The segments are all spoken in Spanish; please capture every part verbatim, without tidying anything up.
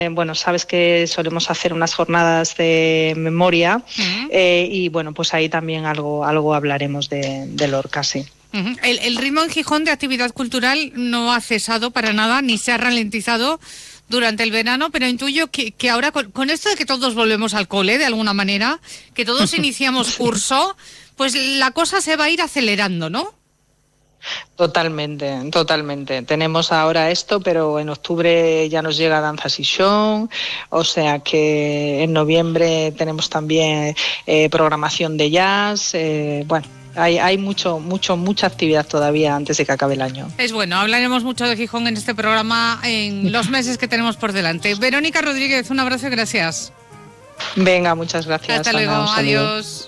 Bueno, sabes que solemos hacer unas jornadas de memoria uh-huh. eh, y bueno, pues ahí también algo, algo hablaremos de, de Lorca, sí. Uh-huh. El, el ritmo en Gijón de actividad cultural no ha cesado para nada, ni se ha ralentizado durante el verano, pero intuyo que, que ahora con, con esto de que todos volvemos al cole de alguna manera, que todos iniciamos sí. curso, pues la cosa se va a ir acelerando, ¿no? Totalmente, totalmente. Tenemos ahora esto, pero en octubre ya nos llega Danza Sesión, o sea que en noviembre tenemos también eh, programación de jazz, eh, bueno. Hay, hay mucho, mucho, mucha actividad todavía antes de que acabe el año. Es bueno, hablaremos mucho de Gijón en este programa en los meses que tenemos por delante. Verónica Rodríguez, un abrazo y gracias. Venga, muchas gracias. Hasta luego, Ana, adiós.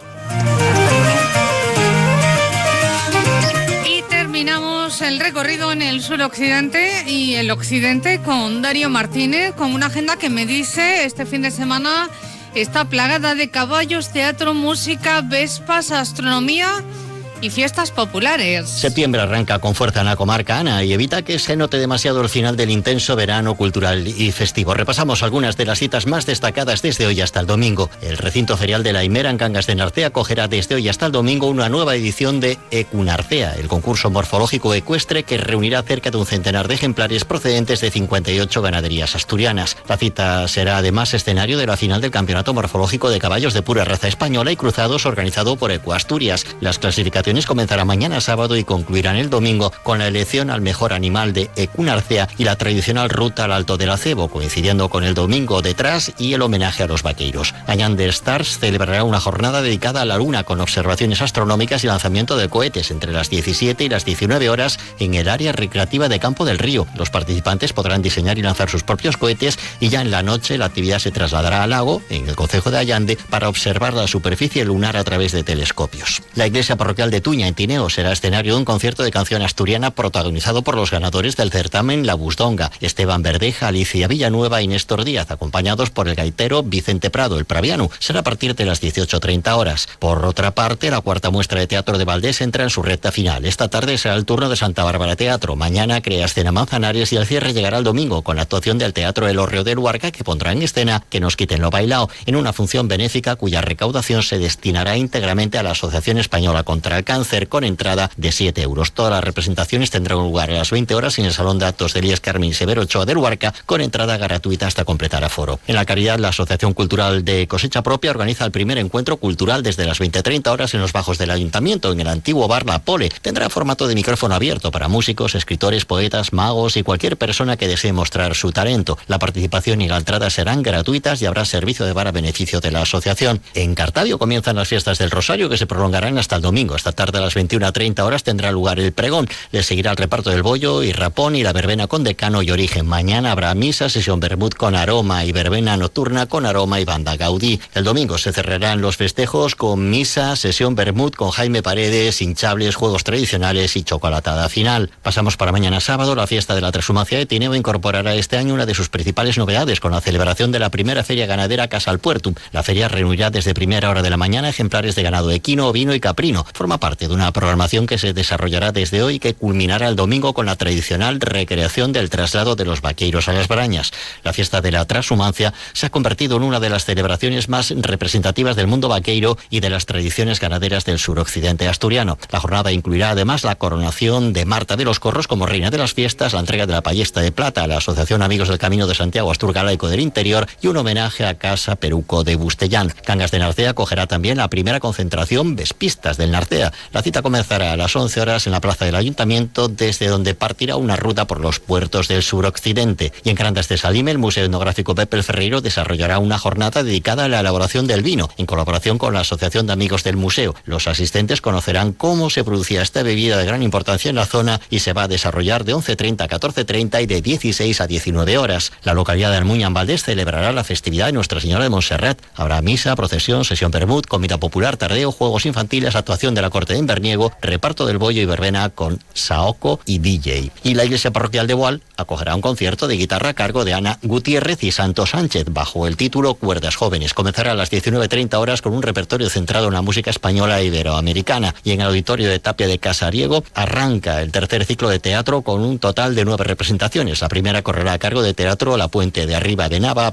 Y terminamos el recorrido en el suroccidente y el occidente con Darío Martínez, con una agenda que me dice este fin de semana está plagada de caballos, teatro, música, vespas, astronomía y fiestas populares. Septiembre arranca con fuerza en la comarca, Ana, y evita que se note demasiado el final del intenso verano cultural y festivo. Repasamos algunas de las citas más destacadas desde hoy hasta el domingo. El recinto ferial de la Himera en Cangas de Narcea acogerá desde hoy hasta el domingo una nueva edición de Ecunarcea, el concurso morfológico ecuestre que reunirá cerca de un centenar de ejemplares procedentes de cincuenta y ocho ganaderías asturianas. La cita será además escenario de la final del Campeonato Morfológico de Caballos de pura raza española y cruzados organizado por Ecuasturias. Las clasificaciones comenzarán mañana sábado y concluirán el domingo con la elección al mejor animal de Ecunarcea y la tradicional ruta al Alto del Acebo, coincidiendo con el domingo detrás y el homenaje a los vaqueiros. Añander Stars celebrará una jornada dedicada a la luna con observaciones astronómicas y lanzamiento de cohetes entre las diecisiete y las diecinueve horas en el área recreativa de Campo del Río. Los participantes podrán diseñar y lanzar sus propios cohetes y ya en la noche la actividad se trasladará al lago, en el concejo de Allande, para observar la superficie lunar a través de telescopios. La iglesia parroquial de Tuña, en Tineo, será escenario de un concierto de canción asturiana protagonizado por los ganadores del certamen La Busdonga, Esteban Verdeja, Alicia Villanueva y Néstor Díaz, acompañados por el gaitero Vicente Prado, el praviano. Será a partir de las dieciocho treinta horas. Por otra parte, la cuarta muestra de teatro de Valdés entra en su recta final. Esta tarde será el turno de Santa Bárbara Teatro. Mañana crea escena Manzanares y el cierre llegará el domingo con la actuación del Teatro El Hórreo de Luarca, que pondrá en escena Que nos quiten lo bailao, en una función benéfica cuya recaudación se destinará íntegramente a la Asociación Española contra el Cáncer, con entrada de siete euros. Todas las representaciones tendrán lugar a las veinte horas en el Salón de Actos de Elías Carmen Severo Ochoa de Luarca, con entrada gratuita hasta completar aforo. En la caridad, la Asociación Cultural de Cosecha Propia organiza el primer encuentro cultural desde las veinte treinta horas en los bajos del Ayuntamiento, en el antiguo bar La Pole. Tendrá formato de micrófono abierto para músicos, escritores, poetas, magos y cualquier persona que desee mostrar su talento. La participación y la entrada serán gratuitas y habrá servicio de bar a beneficio de la asociación. En Cartavio comienzan las fiestas del Rosario, que se prolongarán hasta el domingo. Esta tarde a las veintiuna treinta horas tendrá lugar el pregón. Le seguirá el reparto del bollo y rapón y la verbena con decano y origen. Mañana habrá misa, sesión vermut con aroma y verbena nocturna con aroma y banda Gaudí. El domingo se cerrarán los festejos con misa, sesión vermut con Jaime Paredes, hinchables, juegos tradicionales y chocolatada final. Pasamos para mañana sábado. La fiesta de la Transhumancia de Tineo incorporará este año una de sus principales novedades con la celebración de la primera feria ganadera Casa al Puerto. La feria reunirá desde primera hora de la mañana ejemplares de ganado equino, ovino y caprino. Forma parte de una programación que se desarrollará desde hoy y que culminará el domingo con la tradicional recreación del traslado de los vaqueiros a las brañas. La fiesta de la Transhumancia se ha convertido en una de las celebraciones más representativas del mundo vaqueiro y de las tradiciones ganaderas del suroccidente asturiano. La jornada incluirá además la coronación de Marta de los Corros como reina de las fiestas, la entrega de la Pallesta de Plata a la Asociación Amigos del Camino de Santiago Asturgalaico del Interior y un homenaje a Casa Peruco de Bustellán. Cangas de Narcea acogerá también la primera concentración Vespistas del Narcea. La cita comenzará a las once horas en la plaza del Ayuntamiento, desde donde partirá una ruta por los puertos del suroccidente. Y en Grandas de Salime, el Museo Etnográfico Pepe el Ferreiro desarrollará una jornada dedicada a la elaboración del vino, en colaboración con la Asociación de Amigos del Museo. Los asistentes conocerán cómo se producía esta bebida de gran importancia en la zona y se va a desarrollar de once treinta a catorce treinta y de dieciséis a diecinueve horas. La localidad de Almuña en Valdés celebrará la festividad de Nuestra Señora de Montserrat. Habrá misa, procesión, sesión vermut, comida popular, tardeo, juegos infantiles, actuación de la corte Fuerte en Berniego, reparto del bollo y verbena con Saoko y D J. Y la iglesia parroquial de Boal acogerá un concierto de guitarra a cargo de Ana Gutiérrez y Santos Sánchez, bajo el título Cuerdas Jóvenes. Comenzará a las diecinueve treinta horas con un repertorio centrado en la música española e iberoamericana. Y en el auditorio de Tapia de Casariego arranca el tercer ciclo de teatro con un total de nueve representaciones. La primera correrá a cargo de Teatro La Puente de Arriba de Nava,